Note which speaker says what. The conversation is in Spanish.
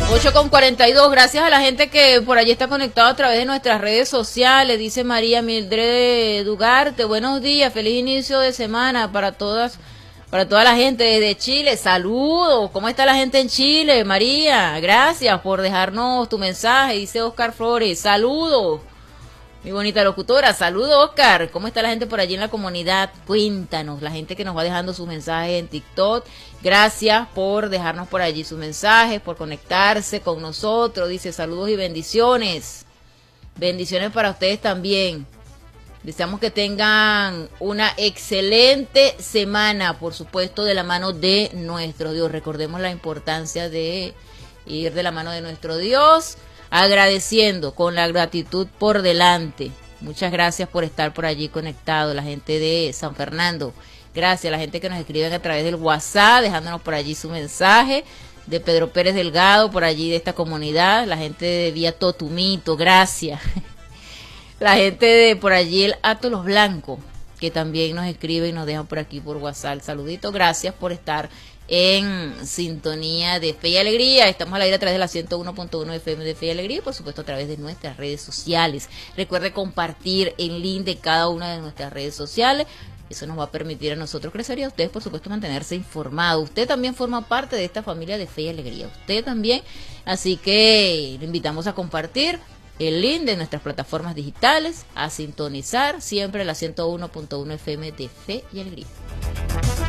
Speaker 1: 8:42, gracias a la gente que por allí está conectada a través de nuestras redes sociales, dice María Mildred Dugarte, buenos días, feliz inicio de semana para toda la gente desde Chile, saludos, ¿cómo está la gente en Chile, María? Gracias por dejarnos tu mensaje, dice Oscar Flores, saludos. Mi bonita locutora, saludos Oscar, ¿cómo está la gente por allí en la comunidad? Cuéntanos, la gente que nos va dejando sus mensajes en TikTok, gracias por dejarnos por allí sus mensajes, por conectarse con nosotros, dice saludos y bendiciones para ustedes también, deseamos que tengan una excelente semana, por supuesto de la mano de nuestro Dios, recordemos la importancia de ir de la mano de nuestro Dios, agradeciendo con la gratitud por delante. Muchas gracias por estar por allí conectado, la gente de San Fernando. Gracias a la gente que nos escriben a través del WhatsApp, dejándonos por allí su mensaje. De Pedro Pérez Delgado, por allí de esta comunidad. La gente de Vía Totumito, gracias. La gente de por allí el Ato Los Blancos, que también nos escribe y nos dejan por aquí por WhatsApp. Saludito, gracias por estar en sintonía de Fe y Alegría. Estamos al aire a través de la 101.1 FM de Fe y Alegría y por supuesto a través de nuestras redes sociales. Recuerde compartir el link de cada una de nuestras redes sociales. Eso nos va a permitir a nosotros crecer y a ustedes por supuesto mantenerse informados. Usted también forma parte de esta familia de Fe y Alegría. Usted también. Así que le invitamos a compartir el link de nuestras plataformas digitales, a sintonizar siempre la 101.1 FM de Fe y Alegría.